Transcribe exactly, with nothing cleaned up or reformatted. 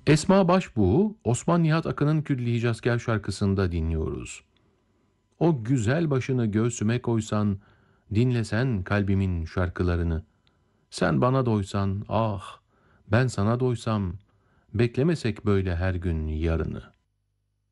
Esma Başbuğ'u Osman Nihat Akın'ın Külli Hicazkâr şarkısında dinliyoruz. O güzel başını göğsüme koysan, dinlesen kalbimin şarkılarını. Sen bana doysan, ah, ben sana doysam, beklemesek böyle her gün yarını.